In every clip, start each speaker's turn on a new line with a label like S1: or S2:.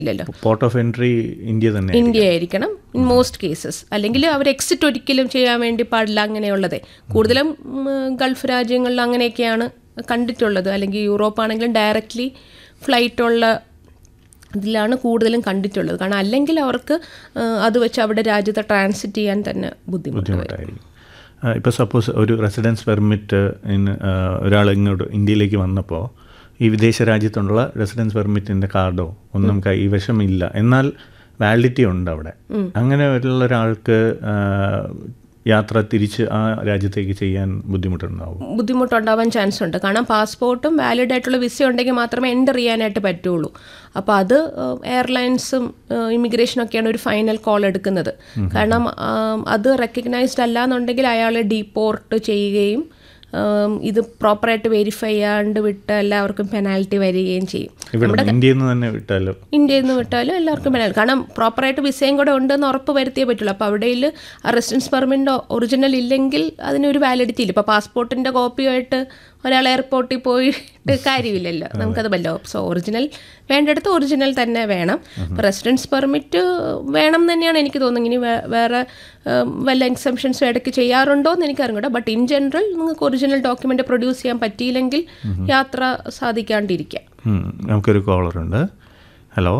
S1: ഇല്ലല്ലോ.
S2: Port of entry
S1: India ആയിരിക്കണം in most cases. അല്ലെങ്കിൽ അവർ എക്സിറ്റ് ഒരിക്കലും ചെയ്യാൻ വേണ്ടി പാടില്ല. അങ്ങനെയുള്ളത് കൂടുതലും ഗൾഫ് രാജ്യങ്ങളിൽ അങ്ങനെയൊക്കെയാണ് കണ്ടിട്ടുള്ളത്. അല്ലെങ്കിൽ യൂറോപ്പ് ആണെങ്കിലും ഡയറക്റ്റ്ലി ഫ്ലൈറ്റുള്ള ഇതിലാണ് കൂടുതലും കണ്ടിട്ടുള്ളത്. കാരണം അല്ലെങ്കിൽ അവർക്ക് അത് വെച്ച് അവിടെ രാജ്യത്തെ ട്രാൻസിറ്റ് ചെയ്യാൻ തന്നെ ബുദ്ധിമുട്ടായിരിക്കും.
S2: ഇപ്പോൾ സപ്പോസ് ഒരു റെസിഡൻസ് പെർമിറ്റ് ഒരാൾ ഇങ്ങോട്ട് ഇന്ത്യയിലേക്ക് വന്നപ്പോൾ ഈ വിദേശ രാജ്യത്തുള്ള റെസിഡൻസ് പെർമിറ്റിൻ്റെ കാർഡോ ഒന്നും കൈവശമില്ല, എന്നാൽ വാലിഡിറ്റി ഉണ്ട് അവിടെ. അങ്ങനെ ഉള്ള ഒരാൾക്ക് യാത്ര തിരിച്ച് ആ രാജ്യത്തേക്ക് ചെയ്യാൻ
S1: ബുദ്ധിമുട്ടുണ്ടാവാൻ ചാൻസ് ഉണ്ട്. കാരണം പാസ്പോർട്ടും വാലിഡ് ആയിട്ടുള്ള വിസ ഉണ്ടെങ്കിൽ മാത്രമേ എൻ്റർ ചെയ്യാനായിട്ട് പറ്റുള്ളൂ. അപ്പോൾ അത് എയർലൈൻസും ഇമിഗ്രേഷനൊക്കെയാണ് ഒരു ഫൈനൽ കോൾ എടുക്കുന്നത്. കാരണം അത് റെക്കഗ്നൈസ്ഡ് അല്ല എന്നുണ്ടെങ്കിൽ അയാളെ ഡീപ്പോർട്ട് ചെയ്യുകയും ഇത് പ്രോപ്പറായിട്ട് വെരിഫൈ ചെയ്യാണ്ട് വിട്ട് എല്ലാവർക്കും പെനാൽറ്റി വരികയും ചെയ്യും.
S2: ഇന്ത്യയിൽ
S1: നിന്ന് വിട്ടാലും എല്ലാവർക്കും പെനാൽറ്റി. കാരണം പ്രോപ്പറായിട്ട് വിസയും കൂടെ ഉണ്ടെന്ന് ഉറപ്പ് വരുത്തിയേ പറ്റുള്ളൂ. അപ്പോൾ അവിടെ റെസിഡൻസ് പെർമിറ്റ് ഒറിജിനൽ ഇല്ലെങ്കിൽ അതിനൊരു വാലിഡിറ്റി ഇല്ല. ഇപ്പോൾ പാസ്പോർട്ടിൻ്റെ കോപ്പിയായിട്ട് ഒരാൾ എയർപോർട്ടിൽ പോയിട്ട് കാര്യമില്ലല്ലോ, നമുക്കത് പറ്റോ. സോ ഒറിജിനൽ വേണ്ടടുത്ത് ഒറിജിനൽ തന്നെ വേണം. ഇപ്പോൾ റെസിഡൻസ് പെർമിറ്റ് വേണം തന്നെയാണ് എനിക്ക് തോന്നുന്നത്. ഇനി വേറെ വല്ല എക്സംഷൻസും ഇടയ്ക്ക് ചെയ്യാറുണ്ടോ എന്ന് എനിക്കറിഞ്ഞൂടാ. ബട്ട് ഇൻ ജനറൽ നിങ്ങൾക്ക് ഒറിജിനൽ ഡോക്യുമെൻ്റ് പ്രൊഡ്യൂസ് ചെയ്യാൻ പറ്റിയില്ലെങ്കിൽ യാത്ര സാധിക്കാണ്ടിരിക്കാം.
S2: നമുക്കൊരു കോളറുണ്ട്. ഹലോ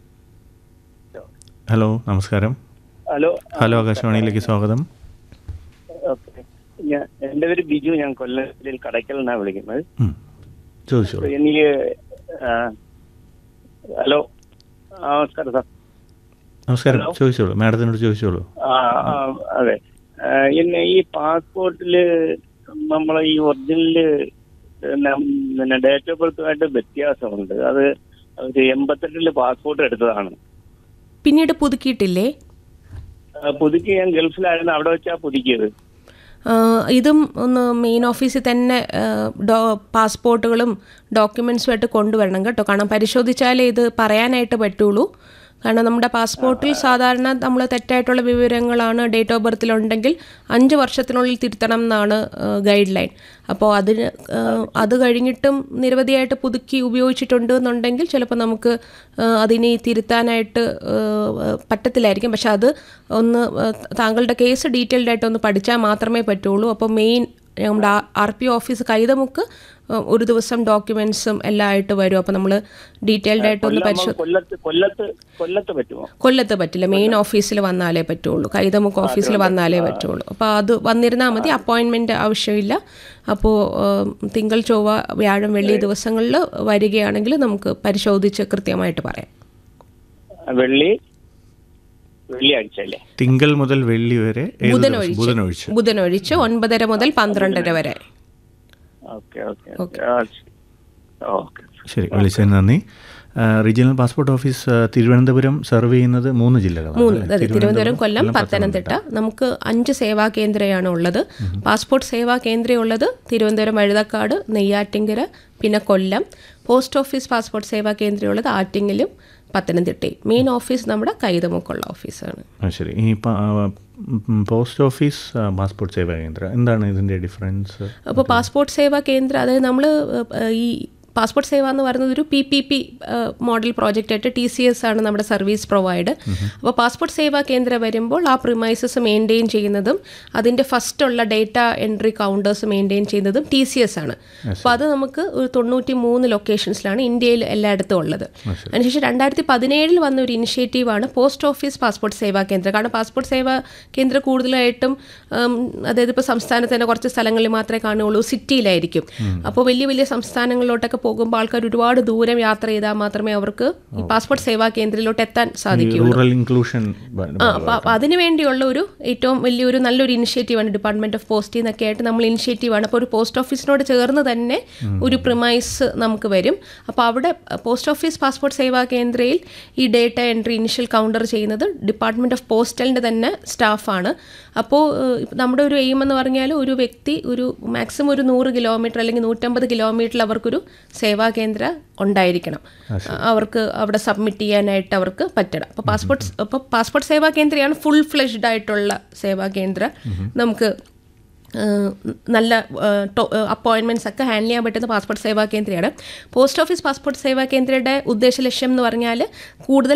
S2: നമസ്കാരം. ഹലോ ആകാശവാണിയിലേക്ക് സ്വാഗതം.
S3: എൻ്റെ പേര് ബിജു, ഞാൻ കൊല്ലം ജില്ലയിൽ കടയ്ക്കൽ നിന്നാണ് വിളിക്കുന്നത്.
S2: എനിക്ക്
S3: ഹലോ നമസ്കാരം സാർ.
S2: നമസ്കാരം, ചോദിച്ചോളൂ, മാഡത്തിനോട് ചോദിച്ചോളൂ.
S3: അതെ, പിന്നെ ഈ പാസ്പോർട്ടില് നമ്മളെ ഈ ഒറിജിനല് പിന്നെ ഡേറ്റ് ഓഫ് ബർത്തുമായിട്ട് വ്യത്യാസമുണ്ട്. അത് 88 പാസ്പോർട്ട് എടുത്തതാണ്.
S1: പിന്നീട് പുതുക്കിയിട്ടില്ലേ?
S3: പുതുക്കി ഞാൻ ഗൾഫിലായിരുന്നു, അവിടെ വെച്ചാ പുതുക്കിയത്.
S1: ഇതും ഒന്ന് മെയിൻ ഓഫീസിൽ തന്നെ പാസ്പോർട്ടുകളും ഡോക്യുമെൻസുമായിട്ട് കൊണ്ടുവരണം കേട്ടോ. കാരണം പരിശോധിച്ചാലേ ഇത് പറയാനായിട്ട് പറ്റുള്ളൂ. കാരണം നമ്മുടെ പാസ്പോർട്ടിൽ സാധാരണ നമ്മൾ തെറ്റായിട്ടുള്ള വിവരങ്ങളാണ് ഡേറ്റ് ഓഫ് ബർത്തിലുണ്ടെങ്കിൽ 5 വർഷത്തിനുള്ളിൽ തിരുത്തണം എന്നാണ് ഗൈഡ് ലൈൻ. അപ്പോൾ അത് കഴിഞ്ഞിട്ടും നിരവധിയായിട്ട് പുതുക്കി ഉപയോഗിച്ചിട്ടുണ്ട് എന്നുണ്ടെങ്കിൽ ചിലപ്പോൾ നമുക്ക് അതിനെ തിരുത്താനായിട്ട് പറ്റത്തില്ലായിരിക്കും. പക്ഷെ അത് ഒന്ന് താങ്കളുടെ കേസ് ഡീറ്റെയിൽഡ് ആയിട്ടൊന്ന് പഠിച്ചാൽ മാത്രമേ പറ്റുള്ളൂ. അപ്പോൾ മെയിൻ നമ്മുടെ RPO ഓഫീസ് കൈതമുക്ക് ഒരു ദിവസം ഡോക്യുമെന്റ്സും എല്ലാം ആയിട്ട് വരും. അപ്പോൾ നമ്മൾ ഡീറ്റെയിൽഡ് ആയിട്ടൊന്ന് കൊല്ലത്ത് പറ്റില്ല, മെയിൻ ഓഫീസിൽ വന്നാലേ പറ്റുള്ളൂ, കൈതമുക്ക് ഓഫീസിൽ വന്നാലേ പറ്റുള്ളൂ. അപ്പോൾ അത് വന്നിരുന്നാൽ മതി, അപ്പോയിൻമെൻറ്റ് ആവശ്യമില്ല. അപ്പോൾ തിങ്കൾ ചൊവ്വ വ്യാഴം വെള്ളി ദിവസങ്ങളിൽ വരികയാണെങ്കിൽ നമുക്ക് പരിശോധിച്ച് കൃത്യമായിട്ട് പറയാം.
S2: തിങ്കൾ മുതൽ വെള്ളി വരെ,
S1: ബുധനൊഴിച്ച് 9:30 മുതൽ 12:30 വരെ.
S2: ശരി, വിളിച്ചതിന് നന്ദി. Regional passport office Thiruvananthapuram serve ചെയ്യുന്നത് 3 ജില്ലകളാണ്.
S1: തിരുവനന്തപുരം, കൊല്ലം, പത്തനംതിട്ട. നമുക്ക് 5 സേവാ കേന്ദ്രയാണ് ഉള്ളത്. പാസ്പോർട്ട് സേവാ കേന്ദ്രം ഉള്ളത് തിരുവനന്തപുരം വഴുതക്കാട്, നെയ്യാറ്റിങ്കര, പിന്നെ കൊല്ലം. പോസ്റ്റ് ഓഫീസ് പാസ്പോർട്ട് സേവാ കേന്ദ്രം ഉള്ളത് ആറ്റിങ്ങലും പത്തനംതിട്ടയും. മെയിൻ ഓഫീസ് നമ്മുടെ കൈതമുക്കുള്ള ഓഫീസാണ്.
S2: ശരി, ഈ പോസ്റ്റ് ഓഫീസ് പാസ്പോർട്ട് സേവാ കേന്ദ്രം എന്താണ് ഇതിൻ്റെ ഡിഫറൻസ്?
S1: അപ്പോൾ പാസ്പോർട്ട് സേവാ കേന്ദ്രം, അതായത് നമ്മൾ ഈ പാസ്പോർട്ട് സേവ എന്ന് പറയുന്നത് ഒരു PPP മോഡൽ പ്രോജക്റ്റായിട്ട് TCS ആണ് നമ്മുടെ സർവീസ് പ്രൊവൈഡ്. അപ്പോൾ പാസ്പോർട്ട് സേവാ കേന്ദ്രം വരുമ്പോൾ ആ പ്രിമൈസസ് മെയിൻറ്റെയിൻ ചെയ്യുന്നതും അതിൻ്റെ ഫസ്റ്റുള്ള ഡേറ്റ എൻട്രി കൗണ്ടേഴ്സ് മെയിൻറ്റെയിൻ ചെയ്യുന്നതും TCS ആണ്. അപ്പോൾ അത് നമുക്ക് ഒരു 93 ലൊക്കേഷൻസിലാണ് ഇന്ത്യയിൽ എല്ലായിടത്തും ഉള്ളത്. അതിനുശേഷം 2017 വന്ന ഒരു ഇനിഷ്യേറ്റീവാണ് പോസ്റ്റ് ഓഫീസ് പാസ്പോർട്ട് സേവാ കേന്ദ്രം. കാരണം പാസ്പോർട്ട് സേവാ കേന്ദ്രം കൂടുതലായിട്ടും അതായത് ഇപ്പോൾ സംസ്ഥാനത്ത് തന്നെ കുറച്ച് സ്ഥലങ്ങളിൽ മാത്രമേ കാണുകയുള്ളൂ, സിറ്റിയിലായിരിക്കും. അപ്പോൾ വലിയ വലിയ സംസ്ഥാനങ്ങളിലോട്ടൊക്കെ പോകുമ്പോൾ ആൾക്കാർ ഒരുപാട് ദൂരം യാത്ര ചെയ്താൽ മാത്രമേ അവർക്ക് ഈ പാസ്പോർട്ട് സേവാ കേന്ദ്രത്തിലോട്ട് എത്താൻ സാധിക്കുകയുള്ളൂ. അപ്പോൾ അതിനു വേണ്ടിയുള്ള ഒരു ഏറ്റവും വലിയൊരു നല്ലൊരു ഇനിഷ്യേറ്റീവാണ് ഡിപ്പാർട്ട്മെന്റ് ഓഫ് പോസ്റ്റ് എന്നൊക്കെ ആയിട്ട് നമ്മൾ ഇനിഷ്യേറ്റീവാണ്. അപ്പോൾ ഒരു പോസ്റ്റ് ഓഫീസിനോട് ചേർന്ന് തന്നെ ഒരു പ്രിമൈസ് നമുക്ക് വരും. അപ്പോൾ അവിടെ പോസ്റ്റ് ഓഫീസ് പാസ്പോർട്ട് സേവാ കേന്ദ്രയിൽ ഈ ഡേറ്റ എൻട്രി ഇനിഷ്യൽ കൗണ്ടർ ചെയ്യുന്നത് ഡിപ്പാർട്ട്മെന്റ് ഓഫ് പോസ്റ്റലിൻ്റെ തന്നെ സ്റ്റാഫാണ്. അപ്പോൾ നമ്മുടെ ഒരു എയിം എന്ന് പറഞ്ഞാൽ ഒരു വ്യക്തി ഒരു മാക്സിമം ഒരു 100 കിലോമീറ്റർ അല്ലെങ്കിൽ 150 കിലോമീറ്ററിൽ അവർക്കൊരു സേവാ കേന്ദ്രം ഉണ്ടായിരിക്കണം. അവർക്ക് അവിടെ സബ്മിറ്റ് ചെയ്യാനായിട്ട് അവർക്ക് പറ്റണം. അപ്പോൾ പാസ്പോർട്ട് സേവാ കേന്ദ്രയാണ് ഫുൾ ഫ്ലെഷ്ഡ് ആയിട്ടുള്ള സേവാ കേന്ദ്രം നമുക്ക് നല്ല അപ്പോയിൻമെൻറ്റ്സ് ഒക്കെ ഹാൻഡിൽ ചെയ്യാൻ പറ്റുന്ന പാസ്പോർട്ട് സേവാ കേന്ദ്രയാണ്. പോസ്റ്റ് ഓഫീസ് പാസ്പോർട്ട് സേവാ കേന്ദ്രയുടെ ഉദ്ദേശ ലക്ഷ്യം എന്ന് പറഞ്ഞാൽ കൂടുതൽ